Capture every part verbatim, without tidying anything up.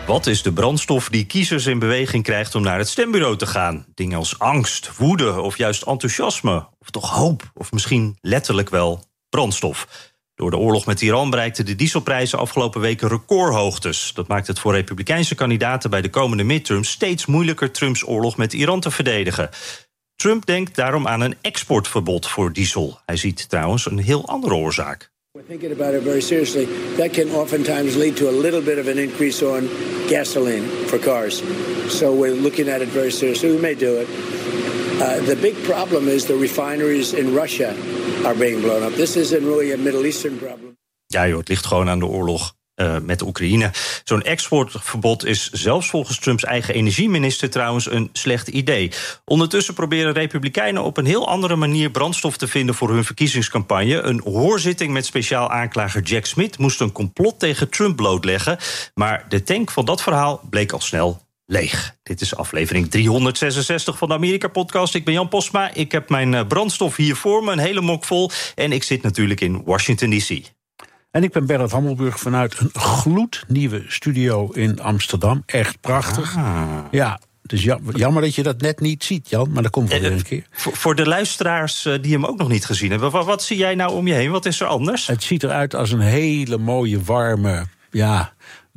Wat is de brandstof die kiezers in beweging krijgt om naar het stembureau te gaan? Dingen als angst, woede of juist enthousiasme? Of toch hoop? Of misschien letterlijk wel brandstof? Door de oorlog met Iran bereikten de dieselprijzen afgelopen weken recordhoogtes. Dat maakt het voor republikeinse kandidaten bij de komende midterms steeds moeilijker Trumps oorlog met Iran te verdedigen. Trump denkt daarom aan een exportverbod voor diesel. Hij ziet trouwens een heel andere oorzaak. We're thinking about it very seriously. That can oftentimes lead to a little bit of an increase on gasoline for cars. So we're looking at it very seriously. We may do it. Uh, the big problem is the refineries in Russia are being blown up. This isn't really a Middle Eastern problem. Ja joh, het ligt gewoon aan de oorlog uh, met Oekraïne. Zo'n exportverbod is zelfs volgens Trumps eigen energieminister trouwens een slecht idee. Ondertussen proberen Republikeinen op een heel andere manier brandstof te vinden voor hun verkiezingscampagne. Een hoorzitting met speciaal aanklager Jack Smith moest een complot tegen Trump blootleggen. Maar de tank van dat verhaal bleek al snel leeg. Dit is aflevering driehonderdzesenzestig van de Amerika-podcast. Ik ben Jan Postma. Ik heb mijn brandstof hier voor me, een hele mok vol. En ik zit natuurlijk in Washington D C. En ik ben Bernard Hammelburg vanuit een gloednieuwe studio in Amsterdam. Echt prachtig. Ah. Ja, dus jammer dat je dat net niet ziet, Jan. Maar dat komt wel weer een keer. Voor, voor de luisteraars die hem ook nog niet gezien hebben. Wat, wat zie jij nou om je heen? Wat is er anders? Het ziet eruit als een hele mooie, warme, ja,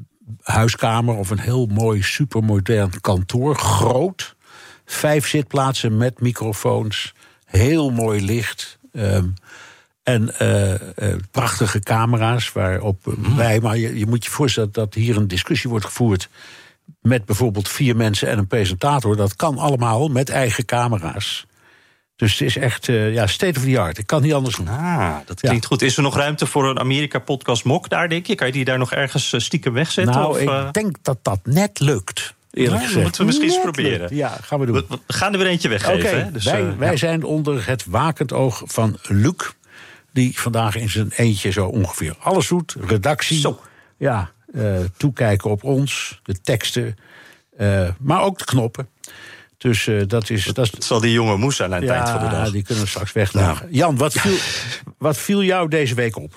huiskamer of een heel mooi, supermodern kantoor. Groot. Vijf zitplaatsen met microfoons. Heel mooi licht. Um, en uh, uh, prachtige camera's waarop mm. wij... Maar je, je moet je voorstellen dat hier een discussie wordt gevoerd met bijvoorbeeld vier mensen en een presentator. Dat kan allemaal met eigen camera's. Dus het is echt uh, ja, state of the art. Ik kan niet anders doen. Ah, dat klinkt ja. goed. Is er nog ruimte voor een Amerika-podcast mok daar, denk je? Kan je die daar nog ergens stiekem wegzetten? Nou, of, ik uh... denk dat dat net lukt. Eerlijk ja, gezegd. Moeten we misschien net eens proberen. Lukt. Ja, gaan we doen. We, we gaan er weer eentje weggeven. Okay, hè? Dus, wij uh, wij ja. zijn onder het wakend oog van Luc, die vandaag in zijn eentje zo ongeveer alles doet. Redactie, Zo. Ja, uh, toekijken op ons, de teksten, uh, maar ook de knoppen. Dus uh, dat is... Dat is... zal die jongen moe zijn aan het ja, eind van de dag. Ja, die kunnen we straks wegdragen. Nou. Jan, wat viel, wat viel jou deze week op?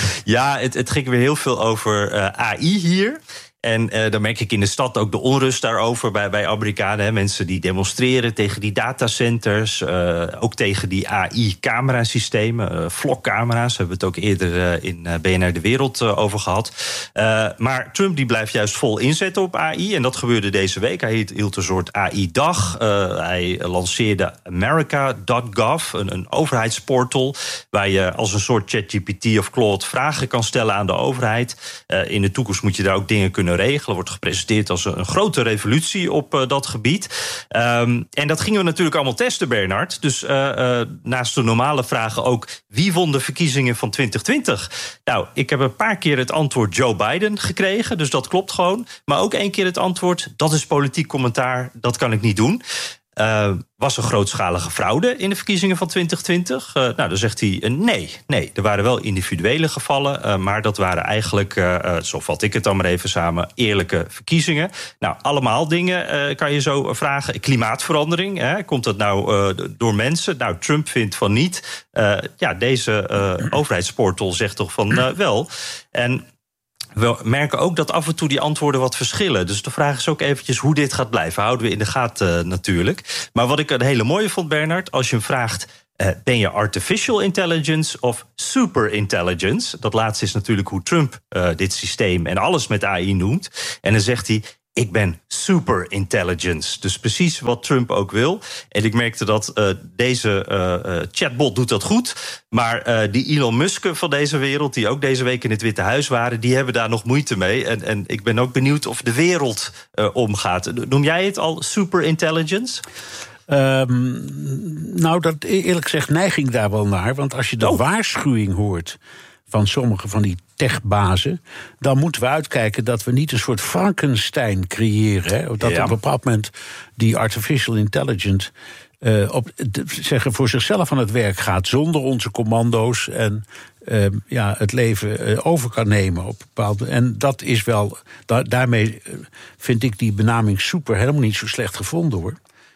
Ja, het, het ging weer heel veel over uh, A I hier. En uh, dan merk ik in de stad ook de onrust daarover bij, bij Amerikanen. Hè. Mensen die demonstreren tegen die datacenters. Uh, ook tegen die A I-camerasystemen. Uh, vlogcamera's, hebben we het ook eerder uh, in uh, B N R De Wereld uh, over gehad. Uh, maar Trump die blijft juist vol inzetten op A I. En dat gebeurde deze week. Hij hield een soort A I-dag. Uh, hij lanceerde America dot gov, een, een overheidsportal, waar je als een soort ChatGPT of Claude vragen kan stellen aan de overheid. Uh, in de toekomst moet je daar ook dingen kunnen regelen. Wordt gepresenteerd als een grote revolutie op uh, dat gebied. Um, en dat gingen we natuurlijk allemaal testen, Bernard. Dus uh, uh, naast de normale vragen ook, wie won de verkiezingen van twintig twintig? Nou, ik heb een paar keer het antwoord Joe Biden gekregen, dus dat klopt gewoon. Maar ook één keer het antwoord, dat is politiek commentaar, dat kan ik niet doen. Uh, was er grootschalige fraude in de verkiezingen van twintig twintig? Uh, nou, dan zegt hij uh, nee. Nee, er waren wel individuele gevallen, uh, maar dat waren eigenlijk, uh, uh, zo vat ik het dan maar even samen, eerlijke verkiezingen. Nou, allemaal dingen uh, kan je zo vragen. Klimaatverandering, hè, komt dat nou uh, door mensen? Nou, Trump vindt van niet. Uh, ja, deze uh, overheidsportal zegt toch van uh, wel. En we merken ook dat af en toe die antwoorden wat verschillen. Dus de vraag is ook eventjes hoe dit gaat blijven. Houden we in de gaten uh, natuurlijk. Maar wat ik een hele mooie vond, Bernard, als je hem vraagt, Uh, ben je artificial intelligence of super intelligence? Dat laatste is natuurlijk hoe Trump uh, dit systeem en alles met A I noemt. En dan zegt hij, ik ben super intelligence. Dus precies wat Trump ook wil. En ik merkte dat uh, deze uh, uh, chatbot doet dat goed. Maar uh, die Elon Musk van deze wereld, die ook deze week in het Witte Huis waren, die hebben daar nog moeite mee. En, en ik ben ook benieuwd of de wereld uh, omgaat. Noem jij het al super intelligence? Um, nou, dat, eerlijk gezegd neig ik daar wel naar. Want als je de oh. waarschuwing hoort van sommige van die techbazen, dan moeten we uitkijken dat we niet een soort Frankenstein creëren. Hè? Dat ja. op een bepaald moment die artificial intelligence uh, op, de, zeggen, voor zichzelf aan het werk gaat, zonder onze commando's en uh, ja, het leven uh, over kan nemen. Op bepaalde, en dat is wel, da, daarmee vind ik die benaming super helemaal niet zo slecht gevonden, hoor.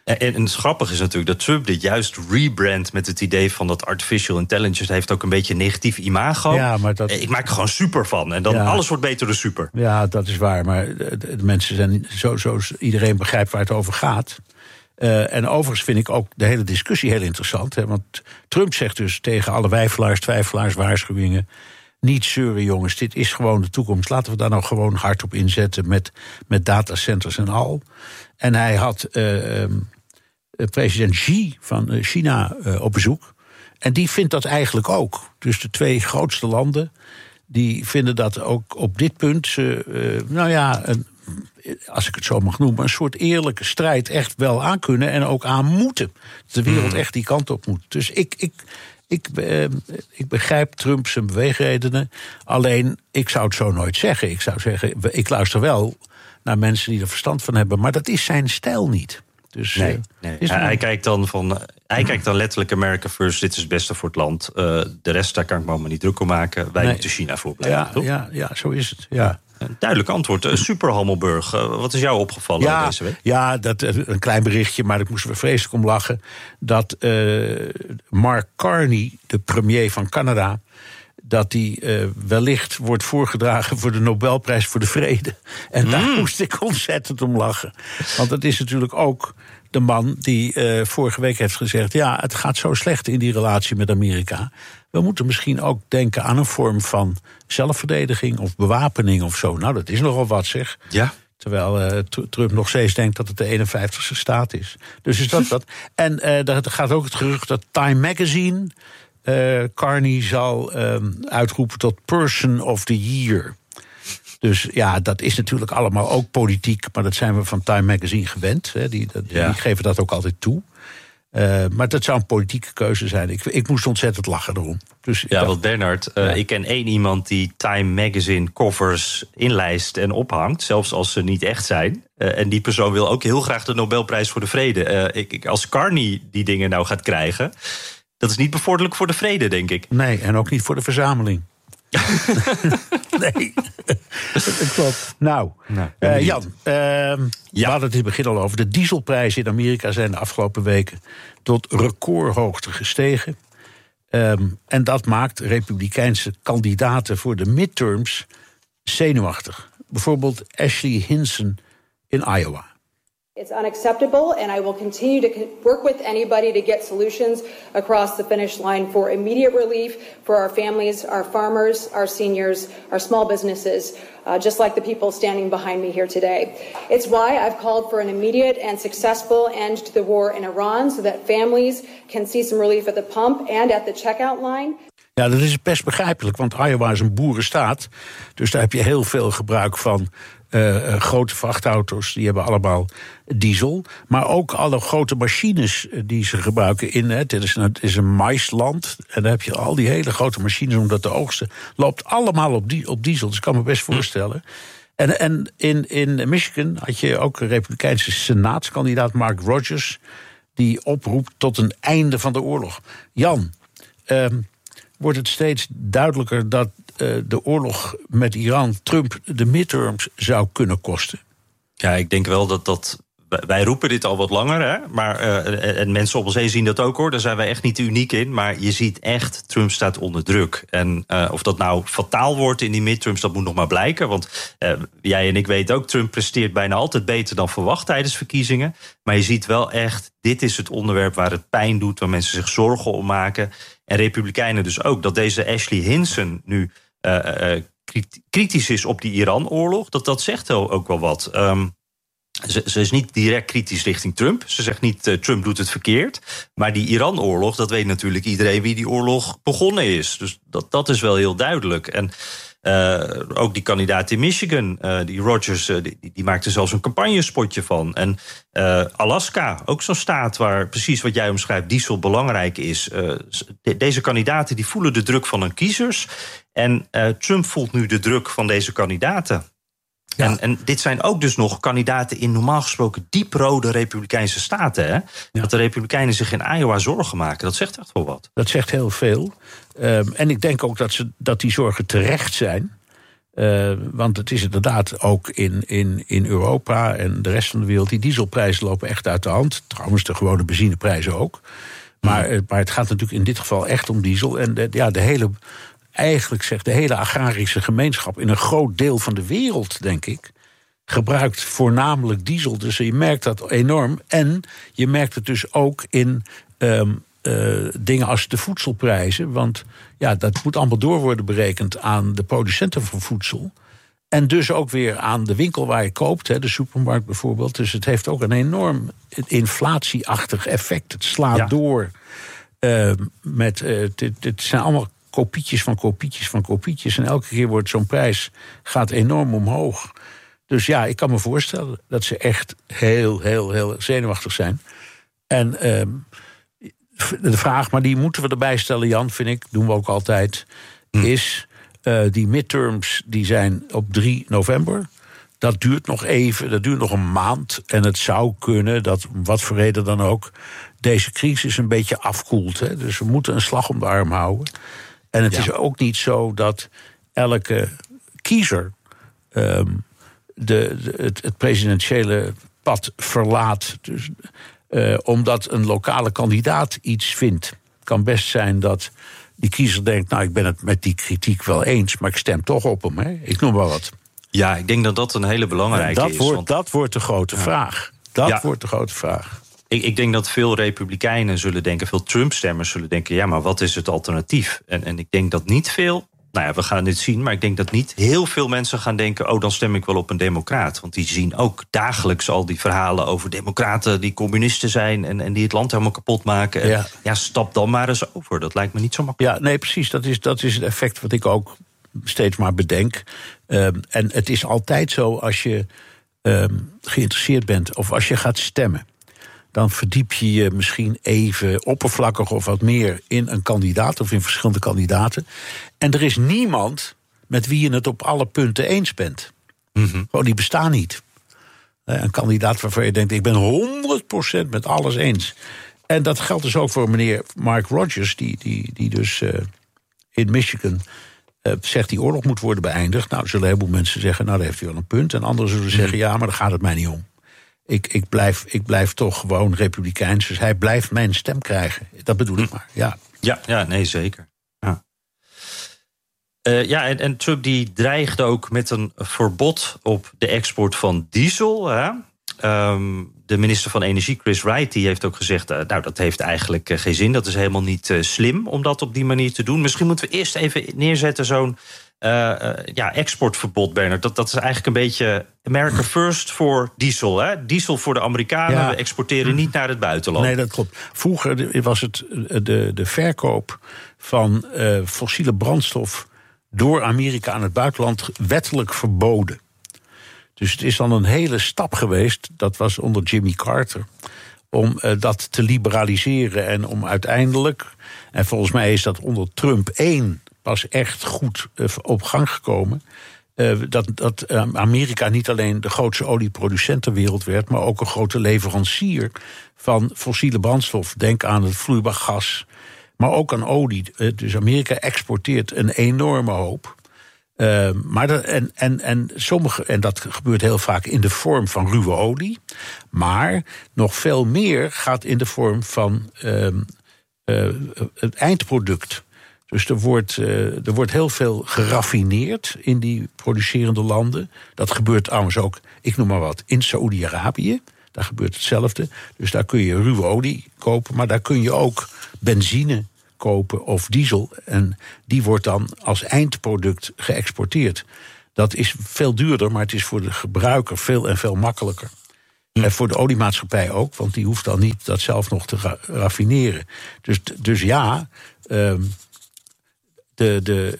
En, en het grappige is natuurlijk dat Trump dit juist rebrandt met het idee van dat artificial intelligence heeft ook een beetje een negatief imago. Ja, maar dat... Ik maak er gewoon super van. En dan ja. alles wordt beter dan super. Ja, dat is waar. Maar de, de mensen zijn zo, zo iedereen begrijpt waar het over gaat. Uh, en overigens vind ik ook de hele discussie heel interessant. Hè, want Trump zegt dus tegen alle wijfelaars, twijfelaars, waarschuwingen: niet zeuren, jongens, dit is gewoon de toekomst. Laten we daar nou gewoon hard op inzetten met, met datacenters en al. En hij had uh, um, president Xi van China uh, op bezoek. En die vindt dat eigenlijk ook. Dus de twee grootste landen, die vinden dat ook op dit punt, uh, uh, nou ja, een, als ik het zo mag noemen, een soort eerlijke strijd echt wel aan kunnen en ook aan moeten. Dat de wereld echt die kant op moet. Dus ik, ik, ik, uh, ik begrijp Trump zijn beweegredenen. Alleen, ik zou het zo nooit zeggen. Ik zou zeggen, ik luister wel naar mensen die er verstand van hebben, maar dat is zijn stijl niet. Dus, nee, uh, nee. Is hij, hij kijkt dan van, hij kijkt dan letterlijk America first, dit is het beste voor het land. Uh, de rest, daar kan ik me allemaal niet druk om maken. Wij nee. moeten China voor blijven. Ja, toch? ja, ja, zo is het. Ja. Een duidelijk antwoord. Uh, Super Hammelburg, uh, wat is jou opgevallen ja, deze week? Ja, dat, een klein berichtje, maar daar moesten we vreselijk om lachen. Dat uh, Mark Carney, de premier van Canada, dat die uh, wellicht wordt voorgedragen voor de Nobelprijs voor de Vrede. En mm. daar moest ik ontzettend om lachen. Want dat is natuurlijk ook de man die uh, vorige week heeft gezegd: ja, het gaat zo slecht in die relatie met Amerika. We moeten misschien ook denken aan een vorm van zelfverdediging of bewapening of zo. Nou, dat is nogal wat, zeg. Ja. Terwijl uh, Trump nog steeds denkt dat het de eenenvijftigste staat is. Dus is dat dat. En uh, daar gaat ook het gerucht dat Time Magazine Uh, Carney zal um, uitroepen tot Person of the Year. Dus ja, dat is natuurlijk allemaal ook politiek, maar dat zijn we van Time Magazine gewend. Hè. Die, dat, ja. die geven dat ook altijd toe. Uh, maar dat zou een politieke keuze zijn. Ik, ik moest ontzettend lachen erom. Dus ja, dacht, want Bernard, uh, ja. ik ken één iemand die Time Magazine covers inlijst en ophangt, zelfs als ze niet echt zijn. Uh, en die persoon wil ook heel graag de Nobelprijs voor de Vrede. Uh, ik, ik, als Carney die dingen nou gaat krijgen, dat is niet bevorderlijk voor de vrede, denk ik. Nee, en ook niet voor de verzameling. Nee, dat klopt. Nou, nou uh, Jan, uh, ja. we hadden het in het begin al over. De dieselprijzen in Amerika zijn de afgelopen weken tot recordhoogte gestegen. Um, en dat maakt republikeinse kandidaten voor de midterms zenuwachtig. Bijvoorbeeld Ashley Hinson in Iowa. It's unacceptable, and I will continue to work with anybody to get solutions across the finish line for immediate relief for our families, our farmers, our seniors, our small businesses, uh, just like the people standing behind me here today. It's why I've called for an immediate and successful end to the war in Iran so that families can see some relief at the pump and at the checkout line. Ja, dat is best begrijpelijk, want Iowa is een boerenstaat. Dus daar heb je heel veel gebruik van uh, grote vrachtauto's. Die hebben allemaal diesel. Maar ook alle grote machines die ze gebruiken in. Het is een, het is een maisland. En dan heb je al die hele grote machines, omdat de oogsten loopt allemaal op, die, op diesel. Dus ik kan me best voorstellen. En, en in, in Michigan had je ook een republikeinse senaatskandidaat, Mark Rogers, die oproept tot een einde van de oorlog. Jan, um, wordt het steeds duidelijker dat uh, de oorlog met Iran Trump de midterms zou kunnen kosten? Ja, ik denk wel dat dat. Wij roepen dit al wat langer, hè? Maar uh, en mensen om ons heen zien dat ook, hoor. Daar zijn wij echt niet uniek in. Maar je ziet echt, Trump staat onder druk. En uh, of dat nou fataal wordt in die midterms, dat moet nog maar blijken. Want uh, jij en ik weten ook, Trump presteert bijna altijd beter dan verwacht tijdens verkiezingen. Maar je ziet wel echt, dit is het onderwerp waar het pijn doet, waar mensen zich zorgen om maken. En Republikeinen dus ook. Dat deze Ashley Hinson nu uh, uh, kritisch is op die Iran-oorlog, dat, dat zegt ook wel wat. Um, Ze, ze is niet direct kritisch richting Trump. Ze zegt niet, uh, Trump doet het verkeerd. Maar die Iran-oorlog, dat weet natuurlijk iedereen wie die oorlog begonnen is. Dus dat, dat is wel heel duidelijk. En uh, ook die kandidaat in Michigan, uh, die Rogers, uh, die, die maakte zelfs een campagnespotje van. En uh, Alaska, ook zo'n staat waar precies wat jij omschrijft, diesel belangrijk is. Uh, de, deze kandidaten die voelen de druk van hun kiezers. En uh, Trump voelt nu de druk van deze kandidaten. Ja. En, en dit zijn ook dus nog kandidaten in normaal gesproken dieprode republikeinse staten. Hè? Ja. Dat de republikeinen zich in Iowa zorgen maken, dat zegt echt wel wat. Dat zegt heel veel. Um, en ik denk ook dat, ze, dat die zorgen terecht zijn. Uh, want het is inderdaad ook in, in, in Europa en de rest van de wereld... die dieselprijzen lopen echt uit de hand. Trouwens, de gewone benzineprijzen ook. Maar, maar het gaat natuurlijk in dit geval echt om diesel. En de, ja, de hele, eigenlijk zegt de hele agrarische gemeenschap... in een groot deel van de wereld, denk ik... gebruikt voornamelijk diesel. Dus je merkt dat enorm. En je merkt het dus ook in... Um, Uh, dingen als de voedselprijzen. Want ja, dat moet allemaal door worden berekend aan de producenten van voedsel. En dus ook weer aan de winkel waar je koopt, hè, de supermarkt bijvoorbeeld. Dus het heeft ook een enorm inflatieachtig effect. Het slaat ja. door. Uh, met, uh, dit, dit zijn allemaal kopietjes van kopietjes van kopietjes. En elke keer wordt zo'n prijs gaat enorm omhoog. Dus ja, ik kan me voorstellen dat ze echt heel, heel, heel zenuwachtig zijn. En... Uh, de vraag, maar die moeten we erbij stellen, Jan, vind ik, doen we ook altijd, hm. is uh, die midterms, die zijn op drie november. Dat duurt nog even, dat duurt nog een maand. En het zou kunnen dat, om wat voor reden dan ook, deze crisis een beetje afkoelt. Hè? Dus we moeten een slag om de arm houden. En het ja. is ook niet zo dat elke kiezer um, de, de, het, het presidentiële pad verlaat. Dus... Uh, omdat een lokale kandidaat iets vindt. Het kan best zijn dat die kiezer denkt... nou, ik ben het met die kritiek wel eens... maar ik stem toch op hem, hè? Ik noem wel wat. Ja, ik denk dat dat een hele belangrijke dat is. Wordt, want... Dat wordt de grote ja. vraag. Dat ja. wordt de grote vraag. Ik, ik denk dat veel Republikeinen zullen denken... veel Trump-stemmers zullen denken... ja, maar wat is het alternatief? En, en ik denk dat niet veel... Nou ja, we gaan dit zien, maar ik denk dat niet heel veel mensen gaan denken... oh, dan stem ik wel op een democraat. Want die zien ook dagelijks al die verhalen over democraten... die communisten zijn en, en die het land helemaal kapot maken. En ja. ja, stap dan maar eens over. Dat lijkt me niet zo makkelijk. Ja, nee, precies. Dat is, dat is het effect wat ik ook steeds maar bedenk. Um, en het is altijd zo als je um, geïnteresseerd bent... of als je gaat stemmen... dan verdiep je je misschien even oppervlakkig of wat meer... in een kandidaat of in verschillende kandidaten. En er is niemand met wie je het op alle punten eens bent. Mm-hmm. Gewoon, die bestaan niet. Een kandidaat waarvan je denkt... ik ben honderd procent met alles eens. En dat geldt dus ook voor meneer Mark Rogers... die, die, die dus uh, in Michigan uh, zegt die oorlog moet worden beëindigd. Nou, zullen een heleboel mensen zeggen... nou, daar heeft hij wel een punt. En anderen zullen mm-hmm. zeggen, ja, maar daar gaat het mij niet om. Ik, ik, blijf, ik blijf toch gewoon republikeins. Dus hij blijft mijn stem krijgen. Dat bedoel ik maar, ja. Ja, ja nee, zeker. Ja, uh, ja en, en Trump die dreigde ook met een verbod op de export van diesel. Hè? Um, de minister van Energie, Chris Wright, die heeft ook gezegd... Uh, nou, dat heeft eigenlijk uh, geen zin. Dat is helemaal niet uh, slim om dat op die manier te doen. Misschien moeten we eerst even neerzetten zo'n... Uh, uh, ja, exportverbod, Bernard. Dat, dat is eigenlijk een beetje America first voor diesel. Hè? Diesel voor de Amerikanen. Ja. We exporteren niet naar het buitenland. Nee, dat klopt. Vroeger was het de, de verkoop van uh, fossiele brandstof... door Amerika aan het buitenland wettelijk verboden. Dus het is dan een hele stap geweest, dat was onder Jimmy Carter... om uh, dat te liberaliseren en om uiteindelijk... en volgens mij is dat onder Trump één... pas echt goed uh, op gang gekomen. Uh, dat dat uh, Amerika niet alleen de grootste olieproducent ter wereld werd... maar ook een grote leverancier van fossiele brandstof. Denk aan het vloeibaar gas, maar ook aan olie. Uh, dus Amerika exporteert een enorme hoop. Uh, maar dat, en, en, en, sommige, en dat gebeurt heel vaak in de vorm van ruwe olie. Maar nog veel meer gaat in de vorm van uh, uh, het eindproduct... Dus er wordt, uh, er wordt heel veel geraffineerd in die producerende landen. Dat gebeurt trouwens ook, ik noem maar wat, in Saoedi-Arabië. Daar gebeurt hetzelfde. Dus daar kun je ruwe olie kopen, maar daar kun je ook benzine kopen of diesel. En die wordt dan als eindproduct geëxporteerd. Dat is veel duurder, maar het is voor de gebruiker veel en veel makkelijker. Hm. En voor de oliemaatschappij ook, want die hoeft dan niet dat zelf nog te ra- raffineren. Dus, dus ja... Um, De, de,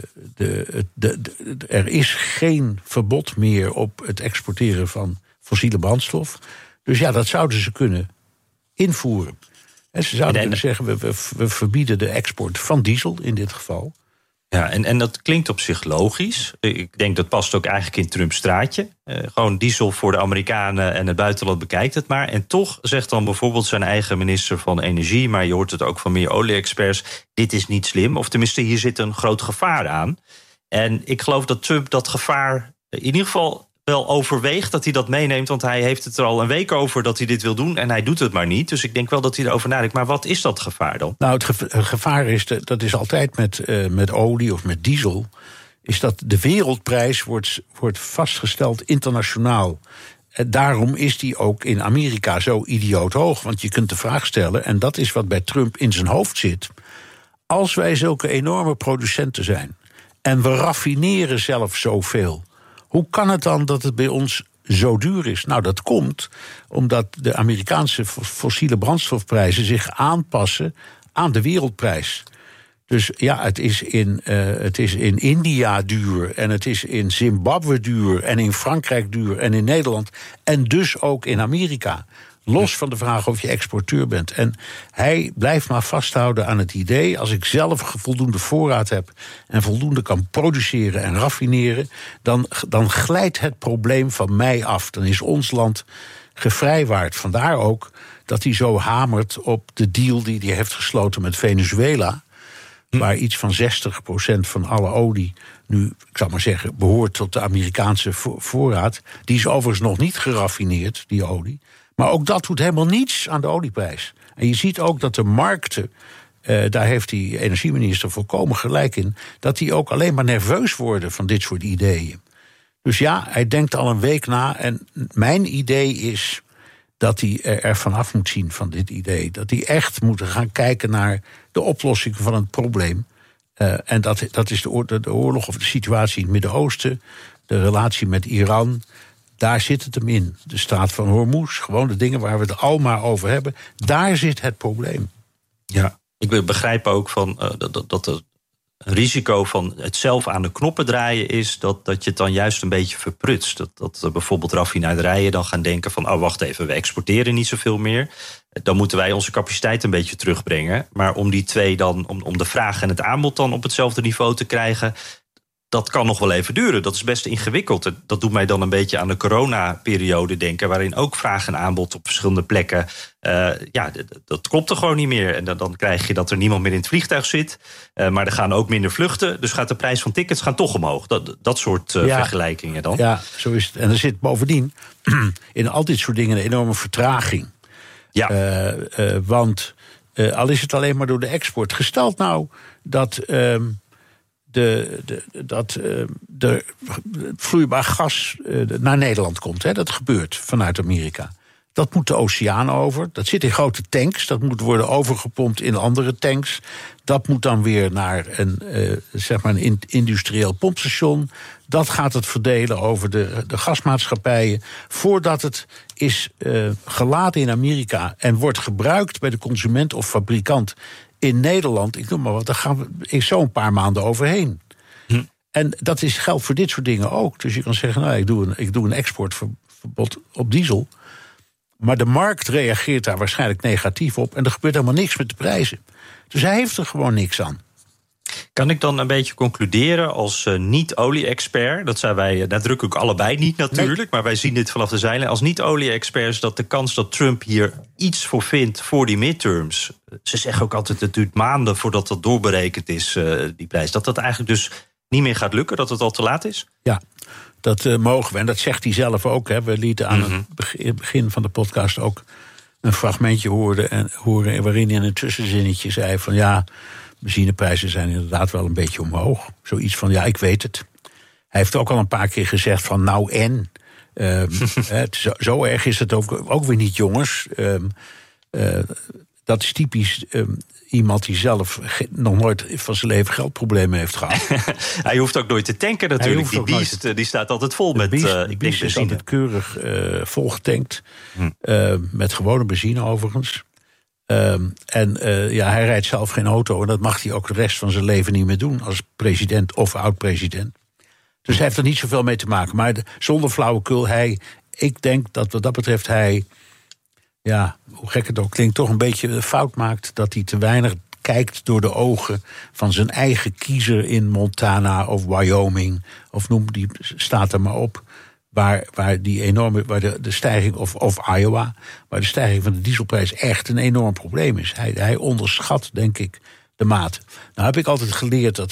de, de, de, de, er is geen verbod meer op het exporteren van fossiele brandstof. Dus ja, dat zouden ze kunnen invoeren. En ze zouden en, kunnen zeggen, we, we, we verbieden de export van diesel in dit geval. Ja, en, en dat klinkt op zich logisch. Ik denk dat past ook eigenlijk in Trumps straatje. Uh, gewoon diesel voor de Amerikanen en het buitenland bekijkt het maar. En toch zegt dan bijvoorbeeld zijn eigen minister van Energie... maar je hoort het ook van meer olie-experts... dit is niet slim, of tenminste hier zit een groot gevaar aan. En ik geloof dat Trump dat gevaar in ieder geval wel overweegt, dat hij dat meeneemt. Want hij heeft het er al een week over dat hij dit wil doen en hij doet het maar niet. Dus ik denk wel dat hij erover nadenkt. Maar wat is dat gevaar dan? Nou, het gevaar is, dat is altijd met, uh, met olie of met diesel, is dat de wereldprijs wordt, wordt vastgesteld internationaal. En daarom is die ook in Amerika zo idioot hoog. Want je kunt de vraag stellen, en dat is wat bij Trump in zijn hoofd zit, als wij zulke enorme producenten zijn en we raffineren zelf zoveel, hoe kan het dan dat het bij ons zo duur is? Nou, dat komt omdat de Amerikaanse fossiele brandstofprijzen zich aanpassen aan de wereldprijs. Dus ja, het is in, uh, het is in India duur en het is in Zimbabwe duur en in Frankrijk duur en in Nederland en dus ook in Amerika. Los van de vraag of je exporteur bent. En hij blijft maar vasthouden aan het idee, als ik zelf voldoende voorraad heb en voldoende kan produceren en raffineren, dan, dan glijdt het probleem van mij af. Dan is ons land gevrijwaard. Vandaar ook dat hij zo hamert op de deal die hij heeft gesloten met Venezuela, waar iets van zestig procent van alle olie nu, ik zou maar zeggen, behoort tot de Amerikaanse voorraad. Die is overigens nog niet geraffineerd, die olie. Maar ook dat doet helemaal niets aan de olieprijs. En je ziet ook dat de markten, eh, daar heeft die energieminister volkomen gelijk in, dat die ook alleen maar nerveus worden van dit soort ideeën. Dus ja, hij denkt al een week na. En mijn idee is dat hij er vanaf moet zien van dit idee. Dat hij echt moet gaan kijken naar de oplossing van het probleem. Uh, en dat, dat is de, oor, de oorlog of de situatie in het Midden-Oosten, de relatie met Iran. Daar zit het hem in. De straat van Hormuz, gewoon de dingen waar we het al maar over hebben. Daar zit het probleem. Ja, ik begrijp ook van, uh, dat, dat er een risico van het zelf aan de knoppen draaien is dat, dat je het dan juist een beetje verprutst. Dat, dat uh, bijvoorbeeld raffinaderijen dan gaan denken van, oh wacht even, we exporteren niet zoveel meer. Dan moeten wij onze capaciteit een beetje terugbrengen. Maar om die twee dan, om, om de vraag en het aanbod dan op hetzelfde niveau te krijgen, dat kan nog wel even duren. Dat is best ingewikkeld. Dat doet mij dan een beetje aan de coronaperiode denken, waarin ook vraag en aanbod op verschillende plekken, Uh, ja, d- dat klopt er gewoon niet meer. En dan, dan krijg je dat er niemand meer in het vliegtuig zit. Uh, maar er gaan ook minder vluchten. Dus gaat de prijs van tickets gaan toch omhoog. Dat, dat soort uh, ja, vergelijkingen dan. Ja, zo is het. En er zit bovendien in al dit soort dingen een enorme vertraging. Ja. Uh, uh, want uh, al is het alleen maar door de export. Gesteld nou dat Uh, De, de, dat uh, de vloeibaar gas uh, naar Nederland komt. Hè, dat gebeurt vanuit Amerika. Dat moet de oceaan over. Dat zit in grote tanks. Dat moet worden overgepompt in andere tanks. Dat moet dan weer naar een, uh, zeg maar een industrieel pompstation. Dat gaat het verdelen over de, de gasmaatschappijen. Voordat het is uh, geladen in Amerika en wordt gebruikt bij de consument of fabrikant in Nederland, ik noem maar wat, daar gaan we is zo een paar maanden overheen. Hm. En dat is, geldt voor dit soort dingen ook. Dus je kan zeggen, nou, ik doe een, ik doe een exportverbod op diesel. Maar de markt reageert daar waarschijnlijk negatief op en er gebeurt helemaal niks met de prijzen. Dus hij heeft er gewoon niks aan. Kan ik dan een beetje concluderen als uh, niet-olie-expert, dat zijn wij uh, nadrukkelijk allebei niet natuurlijk, nee. Maar wij zien dit vanaf de zijlijn als niet-olie-experts, dat de kans dat Trump hier iets voor vindt voor die midterms, ze zeggen ook altijd het duurt maanden voordat dat doorberekend is, uh, die prijs, dat dat eigenlijk dus niet meer gaat lukken, dat het al te laat is? Ja, dat uh, mogen we. En dat zegt hij zelf ook. Hè. We lieten aan mm-hmm. het begin van de podcast ook een fragmentje horen, en, horen waarin hij in een tussenzinnetje zei van ja, benzineprijzen zijn inderdaad wel een beetje omhoog. Zoiets van, ja, ik weet het. Hij heeft ook al een paar keer gezegd van, nou en. Um, het, zo, zo erg is het ook, ook weer niet, jongens. Um, uh, dat is typisch um, iemand die zelf ge- nog nooit van zijn leven geldproblemen heeft gehad. Hij hoeft ook nooit te tanken natuurlijk. Die Beast nooit... die staat altijd vol met Beast, uh, ik denk Beast is altijd keurig uh, volgetankt. Hm. Uh, met gewone benzine overigens. Um, en uh, ja, hij rijdt zelf geen auto en dat mag hij ook de rest van zijn leven niet meer doen als president of oud-president. Dus hij heeft er niet zoveel mee te maken. Maar de, zonder flauwekul, hij, ik denk dat wat dat betreft hij, ja, hoe gek het ook klinkt, toch een beetje fout maakt dat hij te weinig kijkt door de ogen van zijn eigen kiezer in Montana of Wyoming, of noem die staat er maar op. Waar, waar die enorme, waar de, de stijging, of, of Iowa, waar de stijging van de dieselprijs echt een enorm probleem is. Hij, hij onderschat, denk ik, de maat. Nou heb ik altijd geleerd dat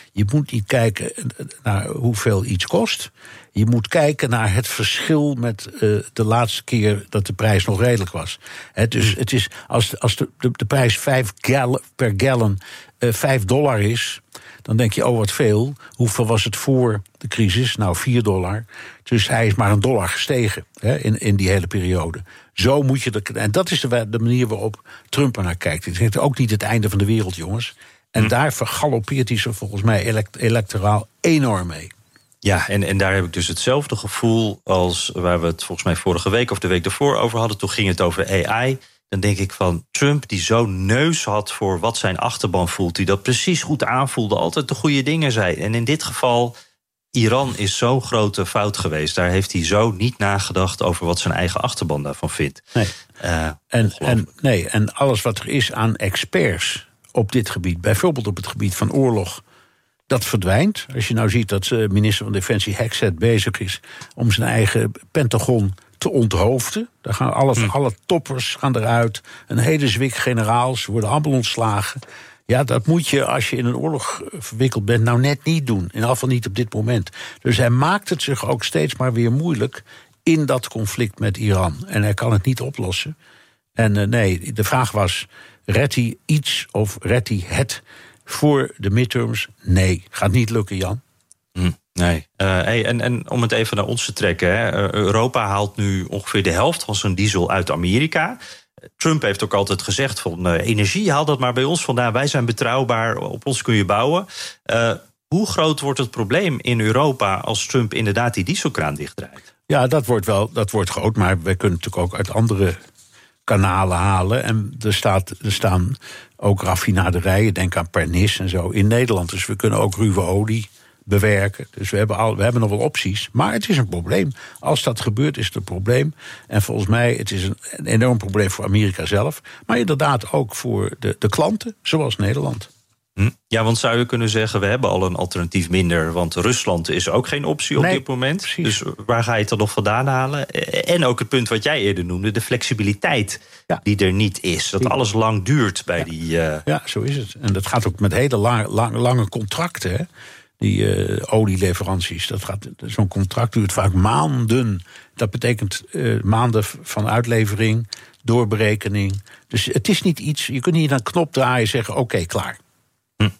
Je moet niet kijken naar hoeveel iets kost. Je moet kijken naar het verschil met uh, de laatste keer dat de prijs nog redelijk was. He, dus het is, als, als de, de, de prijs vijf gallon, per gallon uh, vijf dollar is, dan denk je, oh wat veel. Hoeveel was het voor de crisis? Nou, vier dollar. Dus hij is maar een dollar gestegen hè, in, in die hele periode. Zo moet je... De, en dat is de, de manier waarop Trump er naar kijkt. Het is ook niet het einde van de wereld, jongens. En hm. daar vergaloppeert hij ze volgens mij elect, electoraal enorm mee. Ja, en, en daar heb ik dus hetzelfde gevoel als waar we het volgens mij vorige week of de week daarvoor over hadden. Toen ging het over A I. Dan denk ik van Trump, die zo'n neus had voor wat zijn achterban voelt, die dat precies goed aanvoelde, altijd de goede dingen zei. En in dit geval, Iran is zo'n grote fout geweest. Daar heeft hij zo niet nagedacht over wat zijn eigen achterban daarvan vindt. Nee. Uh, en, en, nee, en alles wat er is aan experts op dit gebied, bijvoorbeeld op het gebied van oorlog, dat verdwijnt. Als je nou ziet dat de minister van Defensie Hexet bezig is om zijn eigen Pentagon te onthoofden. Daar gaan alle, hm. alle toppers gaan eruit. Een hele zwik generaals worden allemaal ontslagen. Ja, dat moet je als je in een oorlog verwikkeld bent nou net niet doen. In ieder geval niet op dit moment. Dus hij maakt het zich ook steeds maar weer moeilijk in dat conflict met Iran. En hij kan het niet oplossen. En uh, nee, de vraag was, redt hij iets of redt hij het voor de midterms? Nee, gaat niet lukken, Jan. Hm. Nee. Uh, hey, en, en om het even naar ons te trekken. Hè. Europa haalt nu ongeveer de helft van zijn diesel uit Amerika. Trump heeft ook altijd gezegd van uh, energie, haal dat maar bij ons vandaan. Wij zijn betrouwbaar, op ons kun je bouwen. Uh, hoe groot wordt het probleem in Europa als Trump inderdaad die dieselkraan dichtdraait? Ja, dat wordt wel, dat wordt groot. Maar we kunnen natuurlijk ook uit andere kanalen halen. En er, staat, er staan ook raffinaderijen, denk aan Pernis en zo, in Nederland. Dus we kunnen ook ruwe olie bewerken. Dus we hebben, al, we hebben nog wel opties. Maar het is een probleem. Als dat gebeurt, is het een probleem. En volgens mij, het is een, een enorm probleem voor Amerika zelf. Maar inderdaad ook voor de, de klanten, zoals Nederland. Ja, want zou je kunnen zeggen, we hebben al een alternatief minder. Want Rusland is ook geen optie op nee, dit moment. Precies. Dus waar ga je het dan nog vandaan halen? En ook het punt wat jij eerder noemde, de flexibiliteit ja. die er niet is. Dat alles lang duurt bij ja. die... Uh... Ja, zo is het. En dat gaat ook met hele lang, lang, lange contracten, hè? Die uh, olieleveranties. Dat gaat, zo'n contract duurt vaak maanden. Dat betekent uh, maanden van uitlevering, doorberekening. Dus het is niet iets, je kunt niet aan een knop draaien en zeggen, oké, okay, klaar. Hm.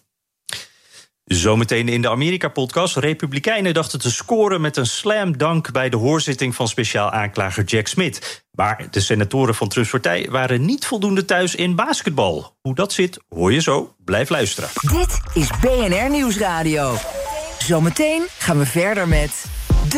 Zometeen in de Amerika-podcast. Republikeinen dachten te scoren met een slam dunk bij de hoorzitting van speciaal aanklager Jack Smith. Maar de senatoren van Trumps partij waren niet voldoende thuis in basketbal. Hoe dat zit, hoor je zo. Blijf luisteren. Dit is B N R Nieuwsradio. Zometeen gaan we verder met